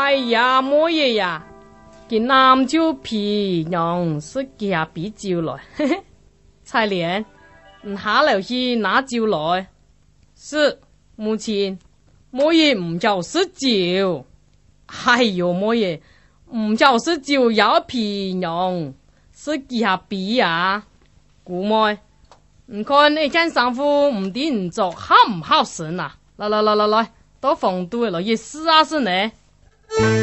哎呀，莫爷呀，给南州皮娘是给下比酒来，嘿嘿，彩莲，下楼去拿酒来。是，母亲，莫爷唔就是酒。哎呦，莫爷，唔就是酒要皮娘，是给下比呀。姑妹，唔看那件衫褲唔啲唔做，好唔好神啊？来，到房度来也试下是呢。